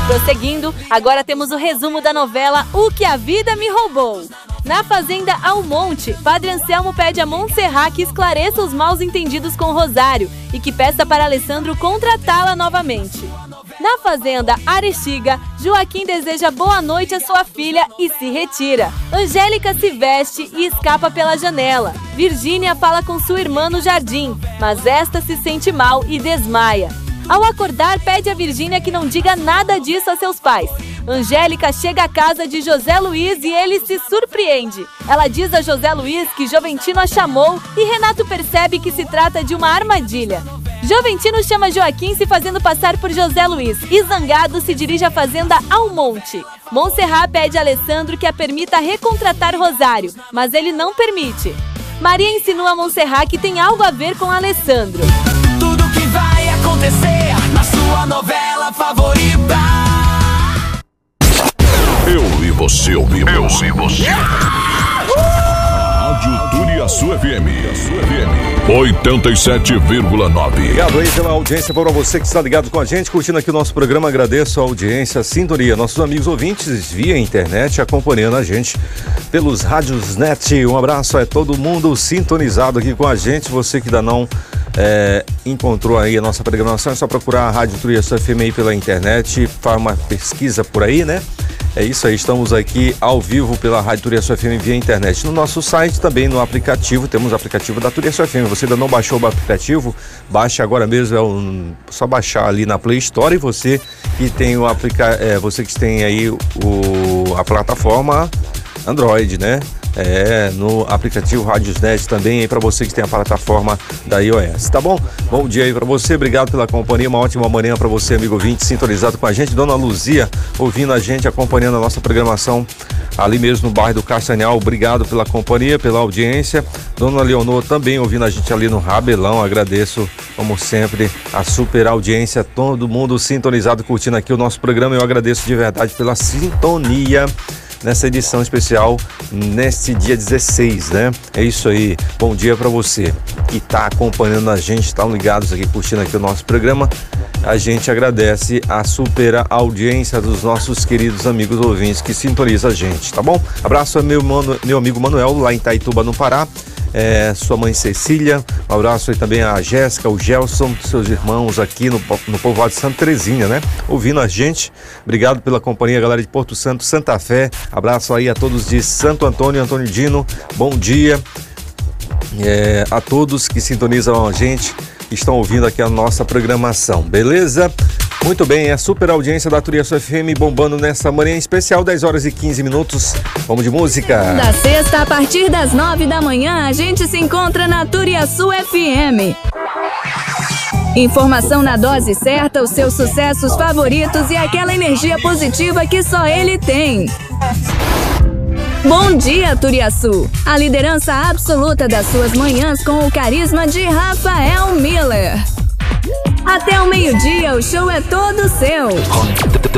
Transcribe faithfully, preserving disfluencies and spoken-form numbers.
Prosseguindo, agora temos o resumo da novela O Que a Vida Me Roubou. Na Fazenda Almonte, Padre Anselmo pede a Montserrat que esclareça os maus entendidos com Rosário e que peça para Alessandro contratá-la novamente. Na Fazenda Arechiga, Joaquim deseja boa noite à sua filha e se retira. Angélica se veste e escapa pela janela. Virgínia fala com sua irmã no jardim, mas esta se sente mal e desmaia. Ao acordar, pede a Virgínia que não diga nada disso a seus pais. Angélica chega à casa de José Luiz e ele se surpreende. Ela diz a José Luiz que Joventino a chamou e Renato percebe que se trata de uma armadilha. Joventino chama Joaquim se fazendo passar por José Luiz e, zangado, se dirige à Fazenda Almonte. Montserrat pede a Alessandro que a permita recontratar Rosário, mas ele não permite. Maria insinua a Montserrat que tem algo a ver com Alessandro. Tudo que vai acontecer na sua novela favorita. Eu e você ouvimos. Eu e você. Rádio Turiaçu F M. oitenta e sete vírgula nove. Obrigado aí pela audiência, para você que está ligado com a gente, curtindo aqui o nosso programa. Agradeço a audiência, a sintonia, nossos amigos ouvintes via internet, acompanhando a gente pelos rádios net. Um abraço a todo mundo sintonizado aqui com a gente. Você que ainda não é, encontrou aí a nossa programação, é só procurar a Rádio Turiaçu F M aí pela internet, faz uma pesquisa por aí, né? É isso aí, estamos aqui ao vivo pela Rádio Turiaçu F M via internet. No nosso site, também no aplicativo, temos o aplicativo da Turiaçu F M. Você ainda não baixou o aplicativo? Baixe agora mesmo, é um, só baixar ali na Play Store. E você que tem o aplica, é, você que tem aí o, a plataforma Android, né? É, no aplicativo Radiosnet também, aí para você que tem a plataforma da iOS, tá bom? Bom dia aí para você, obrigado pela companhia, uma ótima manhã para você, amigo ouvinte, sintonizado com a gente. Dona Luzia, ouvindo a gente, acompanhando a nossa programação ali mesmo no bairro do Castanhal, obrigado pela companhia, pela audiência. Dona Leonor também ouvindo a gente ali no Rabelão, agradeço, como sempre, a super audiência, todo mundo sintonizado, curtindo aqui o nosso programa. Eu agradeço de verdade pela sintonia nessa edição especial, neste dia dezesseis, né? É isso aí, bom dia para você que tá acompanhando a gente, tá ligados aqui, curtindo aqui o nosso programa. A gente agradece a super audiência dos nossos queridos amigos ouvintes que sintonizam a gente, tá bom? Abraço ao meu, mano, meu amigo Manuel, lá em Itaituba, no Pará. É, sua mãe Cecília, um abraço aí também a Jéssica, o Gelson, seus irmãos aqui no, no povoado de Santa Terezinha, né? Ouvindo a gente, obrigado pela companhia, galera de Porto Santo, Santa Fé, abraço aí a todos de Santo Antônio, Antônio Dino, bom dia é, a todos que sintonizam a gente, estão ouvindo aqui a nossa programação, beleza? Muito bem, é a super audiência da Turiaçu F M bombando nessa manhã especial, dez horas e quinze minutos. Vamos de música. Da sexta, a partir das nove da manhã, a gente se encontra na Turiaçu F M. Informação na dose certa, os seus sucessos favoritos e aquela energia positiva que só ele tem. Bom dia, Turiaçu! A liderança absoluta das suas manhãs com o carisma de Rafael Miller. Até o meio-dia, o show é todo seu.